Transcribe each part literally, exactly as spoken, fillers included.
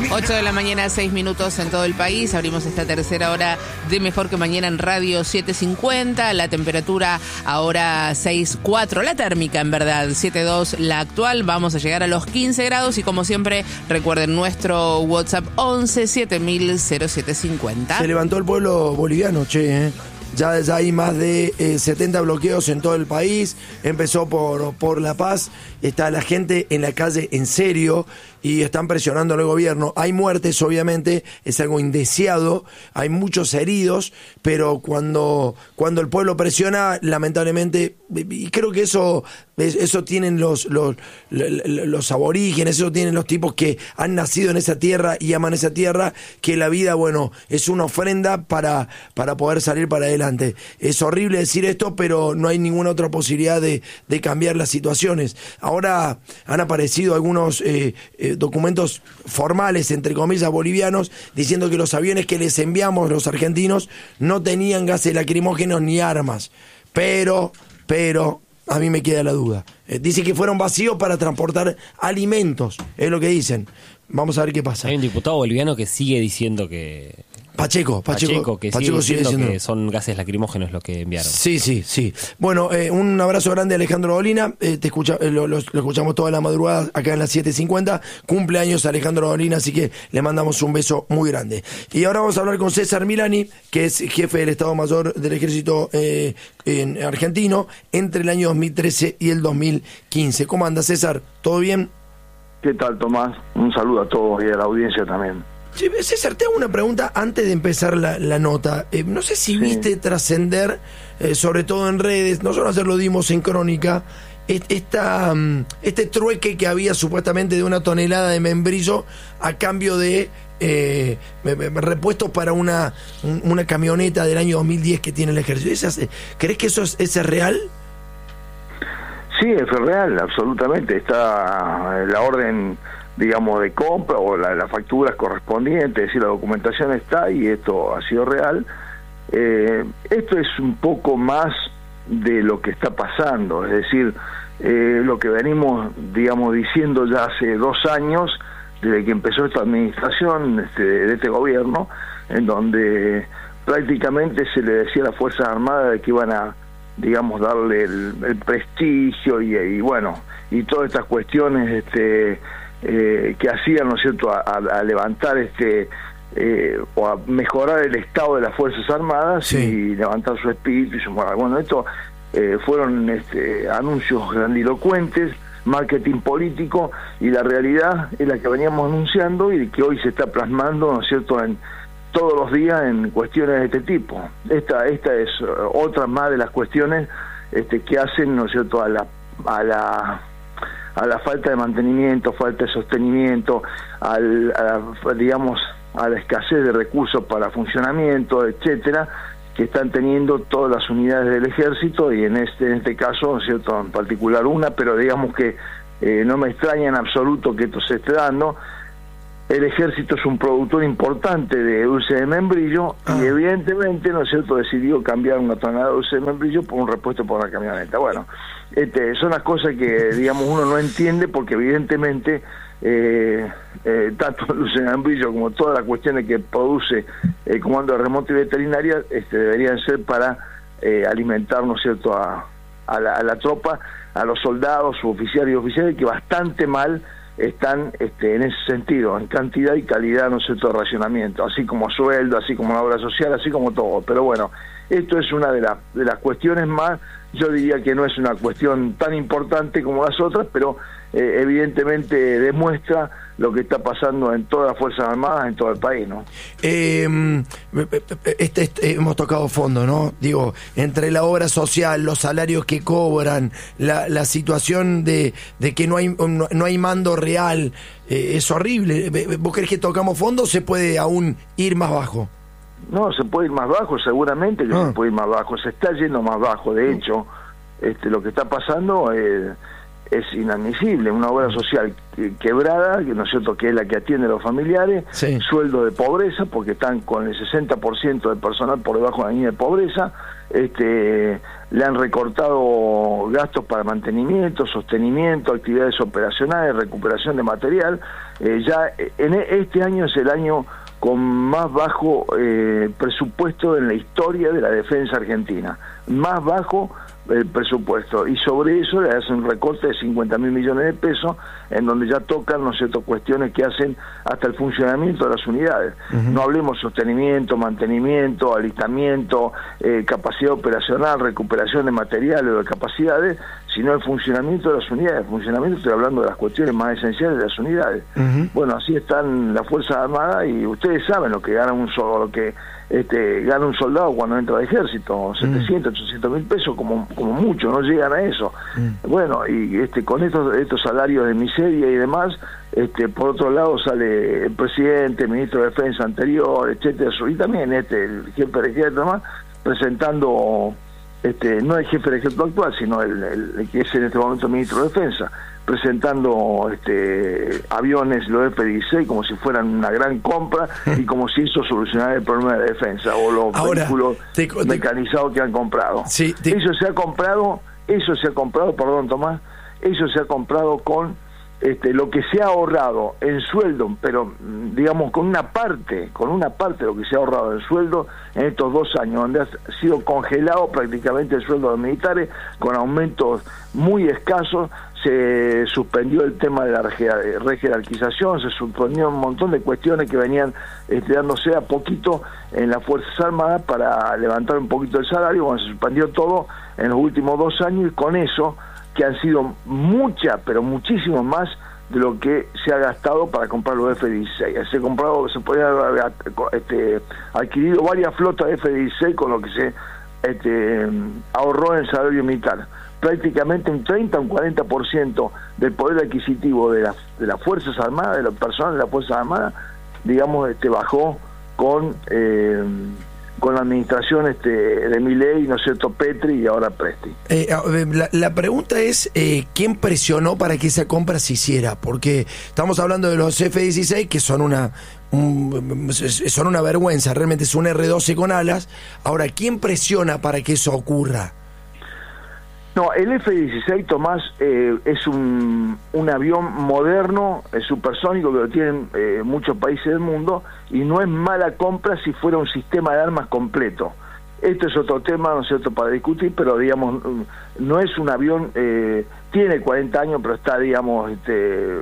ocho de la mañana, seis minutos en todo el país. Abrimos esta tercera hora de Mejor que Mañana en Radio siete cincuenta. La temperatura ahora seis cuatro. La térmica, en verdad, siete dos la actual. Vamos a llegar a los quince grados. Y como siempre, recuerden nuestro WhatsApp once siete mil cero siete cincuenta. Se levantó el pueblo boliviano, che, ¿eh? Ya, ya hay más de eh, setenta bloqueos en todo el país. Empezó por, por La Paz. Está la gente en la calle en serio y están presionando al gobierno. Hay muertes, obviamente, es algo indeseado. Hay muchos heridos, pero cuando, cuando el pueblo presiona, lamentablemente, y creo que eso, eso tienen los, los, los aborígenes, eso tienen los tipos que han nacido en esa tierra y aman esa tierra, que la vida, bueno, es una ofrenda para, para poder salir para adelante. Es horrible decir esto, pero no hay ninguna otra posibilidad de, de cambiar las situaciones. Ahora han aparecido algunos eh, eh, documentos formales, entre comillas, bolivianos, diciendo que los aviones que les enviamos los argentinos no tenían gases lacrimógenos ni armas. Pero, pero, a mí me queda la duda. Eh, dice que fueron vacíos para transportar alimentos, es lo que dicen. Vamos a ver qué pasa. Hay un diputado boliviano que sigue diciendo que... Pacheco, Pacheco, Pacheco, que Pacheco sigue sigue diciendo diciendo que son gases lacrimógenos los que enviaron. Sí, sí, sí. Bueno, eh, un abrazo grande a Alejandro Dolina. Eh, te escucha, eh, lo, lo, lo escuchamos toda la madrugada acá en las siete cincuenta. Cumpleaños Alejandro Dolina, así que le mandamos un beso muy grande. Y ahora vamos a hablar con César Milani, que es jefe del Estado Mayor del Ejército eh, en argentino entre el año dos mil trece y el dos mil quince. ¿Cómo anda, César? ¿Todo bien? ¿Qué tal, Tomás? Un saludo a todos y a la audiencia también. César, te hago una pregunta antes de empezar la, la nota. Eh, no sé si sí. viste trascender, eh, sobre todo en redes, nosotros ayer lo dimos en Crónica, esta, este trueque que había supuestamente de una tonelada de membrillo a cambio de eh, repuestos para una, una camioneta del año dos mil diez que tiene el ejército. ¿Esas, ¿Crees que eso es, es real? Sí, es real, absolutamente. Está la orden, digamos, de compra o la, las facturas correspondientes, es decir, la documentación está y esto ha sido real. Eh, esto es un poco más de lo que está pasando, es decir, eh, lo que venimos, digamos, diciendo ya hace dos años, desde que empezó esta administración este, de este gobierno, en donde prácticamente se le decía a las Fuerzas Armadas de que iban a, digamos, darle el, el prestigio y, y bueno, y todas estas cuestiones este eh, que hacían, ¿no es cierto?, a, a, a levantar este eh, o a mejorar el estado de las Fuerzas Armadas, sí, y levantar su espíritu y su moral. Bueno, esto eh, fueron este, anuncios grandilocuentes, marketing político, y la realidad es la que veníamos anunciando y que hoy se está plasmando, ¿no es cierto?, en todos los días en cuestiones de este tipo. Esta esta es otra más de las cuestiones este, que hacen, ¿no es cierto?, a la a la a la falta de mantenimiento, falta de sostenimiento, al, a la, digamos, a la escasez de recursos para funcionamiento, etcétera, que están teniendo todas las unidades del ejército, y en este en este caso, ¿no es cierto?, en particular una, pero digamos que eh, no me extraña en absoluto que esto se esté dando. El ejército es un productor importante de dulce de membrillo, ah. y evidentemente, ¿no es cierto?, decidió cambiar una tonelada de dulce de membrillo por un repuesto por una camioneta. Bueno, este, son las cosas que, digamos, uno no entiende, porque evidentemente eh, eh, tanto el dulce de membrillo como todas las cuestiones que produce el Comando de Remonte y Veterinaria este, deberían ser para eh, alimentar, ¿no es cierto?, a, a, la, a la tropa, a los soldados, oficiales y oficiales, que bastante mal están este, en ese sentido, en cantidad y calidad, ¿no es cierto?, de racionamiento, así como sueldo, así como la obra social, así como todo. Pero bueno, esto es una de, la, de las cuestiones más, yo diría que no es una cuestión tan importante como las otras, pero eh, evidentemente demuestra lo que está pasando en todas las Fuerzas Armadas, en todo el país, ¿no? Eh, este, este, hemos tocado fondo, ¿no? Digo, entre la obra social, los salarios que cobran, la, la situación de, de que no hay no, no hay mando real, eh, es horrible. ¿Vos crees que tocamos fondo o se puede aún ir más bajo? No, se puede ir más bajo, seguramente que ah. se puede ir más bajo, se está yendo más bajo. De hecho, este, lo que está pasando, eh, es inadmisible. Una obra social que, quebrada, que no es cierto, que es la que atiende a los familiares, sí. Sueldo de pobreza, porque están con el sesenta por ciento del personal por debajo de la línea de pobreza, este, le han recortado gastos para mantenimiento, sostenimiento, actividades operacionales, recuperación de material. Eh, ya en este año es el año con más bajo eh, presupuesto en la historia de la defensa argentina, más bajo el presupuesto, y sobre eso le hacen un recorte de cincuenta mil millones de pesos, en donde ya tocan, ¿no es cierto?, cuestiones que hacen hasta el funcionamiento de las unidades. Uh-huh. No hablemos sostenimiento, mantenimiento, alistamiento, eh, capacidad operacional, recuperación de materiales o de capacidades, sino el funcionamiento de las unidades. El funcionamiento, estoy hablando de las cuestiones más esenciales de las unidades. Uh-huh. Bueno, así están las Fuerzas Armadas, y ustedes saben lo que gana un solo, lo que este gana un soldado cuando entra al ejército, setecientos, ochocientos mil pesos como como mucho, no llegan a eso. Mm. Bueno, y este con estos estos salarios de miseria y demás, este por otro lado sale el presidente, el ministro de Defensa anterior, etcétera, y también este el jefe de ejército demás, presentando, este no el jefe de ejército actual, sino el, el, el que es en este momento ministro de Defensa, presentando este aviones, los F dieciséis, como si fueran una gran compra y como si eso solucionara el problema de defensa, o los Ahora, vehículos te, te, mecanizados que han comprado. Sí, te... Eso se ha comprado, eso se ha comprado, perdón Tomás, eso se ha comprado con este lo que se ha ahorrado en sueldo, pero digamos con una parte, con una parte de lo que se ha ahorrado en sueldo en estos dos años, donde ha sido congelado prácticamente el sueldo de los militares, con aumentos muy escasos. Se suspendió el tema de la rejerarquización, se suspendió un montón de cuestiones que venían este, dándose a poquito en las Fuerzas Armadas para levantar un poquito el salario. Bueno, se suspendió todo en los últimos dos años, y con eso, que han sido muchas, pero muchísimo más de lo que se ha gastado para comprar los F dieciséis. Se ha comprado, se podía haber este, adquirido varias flotas de F dieciséis con lo que se este, ahorró en el salario militar. Prácticamente un treinta o un cuarenta por ciento del poder adquisitivo de las de las Fuerzas Armadas, de los personal de las Fuerzas Armadas, digamos, este bajó con eh, con la administración este de Milei, ¿no es cierto?, Petri y ahora Presti. Eh, la, la pregunta es, eh, ¿quién presionó para que esa compra se hiciera? Porque estamos hablando de los F dieciséis, que son una un, son una vergüenza, realmente es un erre doce con alas. Ahora, ¿quién presiona para que eso ocurra? No, el F dieciséis, Tomás, eh, es un, un avión moderno, es supersónico, que lo tienen eh, muchos países del mundo, y no es mala compra si fuera un sistema de armas completo. Esto es otro tema, ¿no es cierto?, para discutir, pero digamos, no es un avión, eh, tiene cuarenta años, pero está, digamos, este,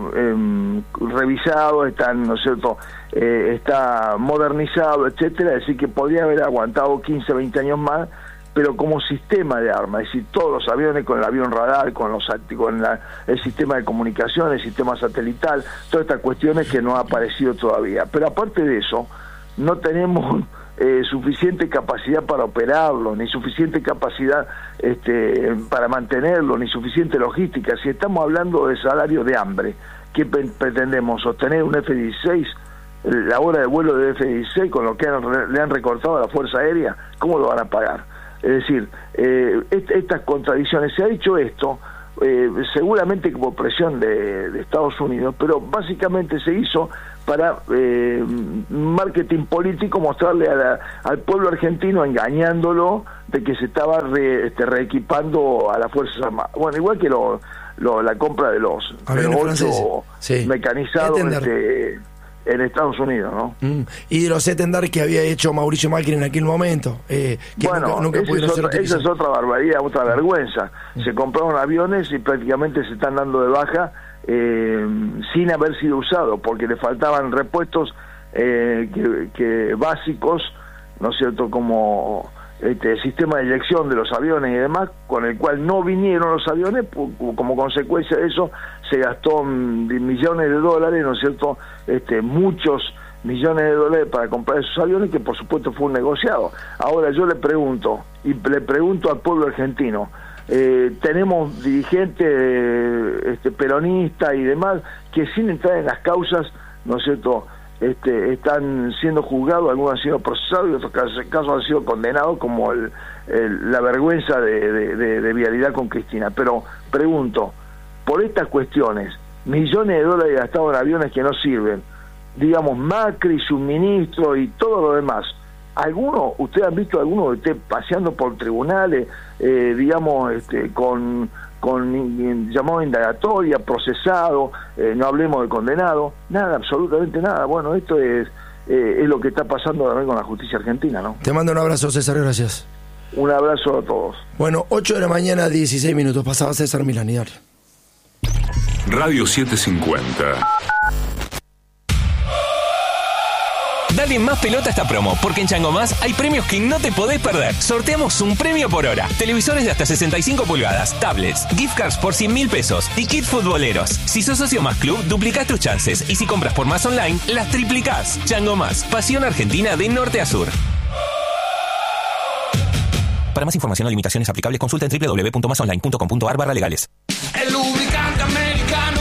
eh, revisado, está, ¿no es cierto?, eh, está modernizado, etcétera, es decir, que podría haber aguantado quince, veinte años más, pero como sistema de armas, es decir, todos los aviones con el avión radar, con los con la, el sistema de comunicación, el sistema satelital, todas estas cuestiones que no ha aparecido todavía. Pero aparte de eso, no tenemos eh, suficiente capacidad para operarlo, ni suficiente capacidad este, para mantenerlo, ni suficiente logística. Si estamos hablando de salarios de hambre, ¿qué pretendemos? ¿Sostener un F dieciséis? La hora de vuelo de F dieciséis, con lo que han, le han recortado a la Fuerza Aérea, ¿cómo lo van a pagar? Es decir, eh, est estas contradicciones, se ha dicho esto, eh, seguramente por presión de, de Estados Unidos, pero básicamente se hizo para eh, marketing político, mostrarle a la, al pueblo argentino, engañándolo de que se estaba re, este, reequipando a las Fuerzas Armadas. Bueno, igual que lo, lo, la compra de los, de los ocho sí. mecanizados este, en Estados Unidos, ¿no? Mm. Y de los Setendar que había hecho Mauricio Macri en aquel momento, eh, que bueno, nunca, nunca pudieron es otra, ser esa es otra barbaridad, otra vergüenza. Mm. Se compraron aviones y prácticamente se están dando de baja eh, sin haber sido usados, porque le faltaban repuestos eh, que, que básicos, ¿no es cierto?, como este sistema de eyección de los aviones y demás, con el cual no vinieron los aviones. Como consecuencia de eso se gastó millones de dólares, ¿no es cierto?, este muchos millones de dólares para comprar esos aviones, que por supuesto fue un negociado. Ahora yo le pregunto, y le pregunto al pueblo argentino, eh, tenemos dirigentes este, peronistas y demás que, sin entrar en las causas, ¿no es cierto?, Este, están siendo juzgados, algunos han sido procesados y otros casos, casos han sido condenados, como el, el, la vergüenza de, de, de, de Vialidad con Cristina. Pero pregunto, por estas cuestiones, millones de dólares gastados en aviones que no sirven, digamos, Macri, suministro y todo lo demás. ¿Alguno, ustedes han visto alguno que esté paseando por tribunales, eh, digamos, este, con, con llamado indagatoria, procesado, eh, no hablemos de condenado? Nada, absolutamente nada. Bueno, esto es, eh, es lo que está pasando también con la justicia argentina, ¿no? Te mando un abrazo, César, gracias. Un abrazo a todos. Bueno, ocho de la mañana, dieciséis minutos, pasaba César Milani. Radio setecientos cincuenta. Dale más pelota a esta promo, porque en Chango Más hay premios que no te podés perder. Sorteamos un premio por hora. Televisores de hasta sesenta y cinco pulgadas, tablets, gift cards por cien mil pesos y kit futboleros. Si sos socio Más Club, duplicás tus chances. Y si compras por Más Online, las triplicás. Chango Más, pasión argentina de norte a sur. Para más información o limitaciones aplicables, consulta en doble u doble u doble u punto más online punto com punto a r barra legales. El lubricante americano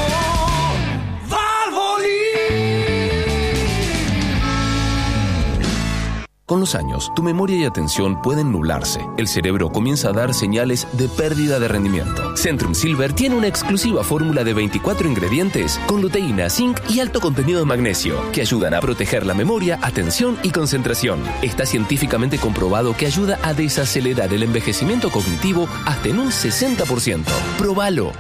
Con los años, tu memoria y atención pueden nublarse. El cerebro comienza a dar señales de pérdida de rendimiento. Centrum Silver tiene una exclusiva fórmula de veinticuatro ingredientes con luteína, zinc y alto contenido de magnesio que ayudan a proteger la memoria, atención y concentración. Está científicamente comprobado que ayuda a desacelerar el envejecimiento cognitivo hasta en un sesenta por ciento. ¡Próbalo!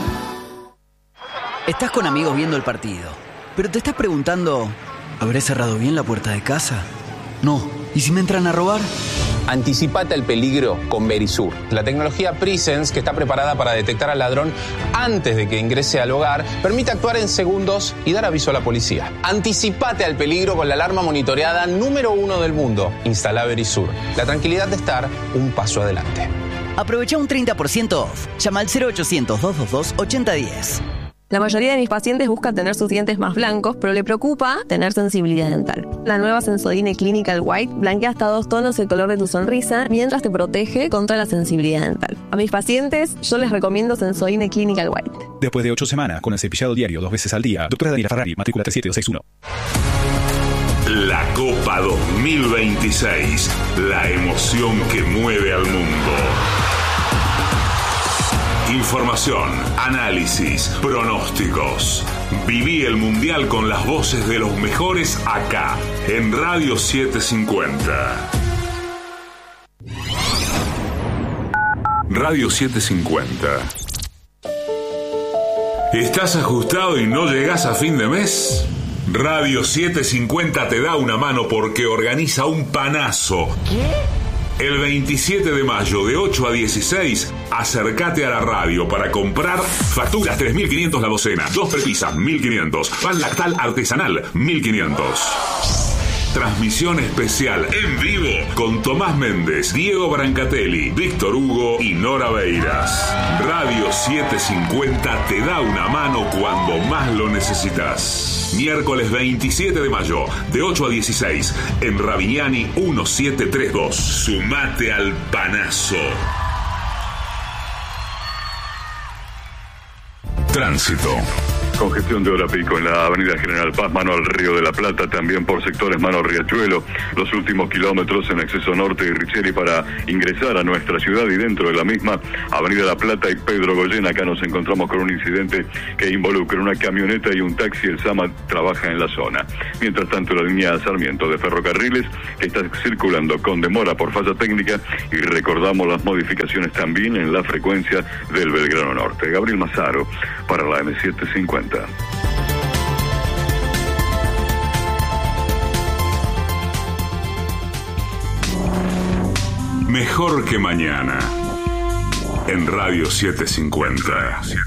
Estás con amigos viendo el partido, pero te estás preguntando, ¿habré cerrado bien la puerta de casa? No. ¿Y si me entran a robar? Anticipate al peligro con Verisur, la tecnología Presence que está preparada para detectar al ladrón antes de que ingrese al hogar, permite actuar en segundos y dar aviso a la policía. Anticipate al peligro con la alarma monitoreada número uno del mundo. Instala Verisur. La tranquilidad de estar un paso adelante. Aprovecha un treinta por ciento off. Llama al cero ochocientos, doscientos veintidós, ochenta diez. La mayoría de mis pacientes buscan tener sus dientes más blancos, pero le preocupa tener sensibilidad dental. La nueva Sensodyne Clinical White blanquea hasta dos tonos el color de tu sonrisa, mientras te protege contra la sensibilidad dental. A mis pacientes, yo les recomiendo Sensodyne Clinical White. Después de ocho semanas, con el cepillado diario dos veces al día, doctora Daniela Ferrari, matrícula tres siete dos seis uno. La Copa dos mil veintiséis, la emoción que mueve al mundo. Información, análisis, pronósticos. Viví el Mundial con las voces de los mejores acá, en Radio setecientos cincuenta. Radio setecientos cincuenta. ¿Estás ajustado y no llegás a fin de mes? Radio setecientos cincuenta te da una mano porque organiza un panazo. ¿Qué? El veintisiete de mayo de ocho a dieciséis, acércate a la radio para comprar facturas tres mil quinientos la docena, dos prepisas mil quinientos, pan lactal artesanal mil quinientos. Transmisión especial en vivo con Tomás Méndez, Diego Brancatelli, Víctor Hugo y Nora Beiras. Radio setecientos cincuenta te da una mano cuando más lo necesitas. Miércoles veintisiete de mayo, de ocho a dieciséis, en Ravignani diecisiete treinta y dos. Sumate al panazo. Tránsito. Congestión de hora pico en la avenida General Paz, mano al Río de la Plata, también por sectores mano Riachuelo, los últimos kilómetros en acceso norte y Richeri para ingresar a nuestra ciudad y dentro de la misma, avenida La Plata y Pedro Goyen. Acá nos encontramos con un incidente que involucra una camioneta y un taxi. El SAMA trabaja en la zona. Mientras tanto, la línea Sarmiento de Ferrocarriles, que está circulando con demora por falla técnica, y recordamos las modificaciones también en la frecuencia del Belgrano Norte. Gabriel Mazaro para la M setecientos cincuenta. Mejor que mañana en Radio setecientos cincuenta.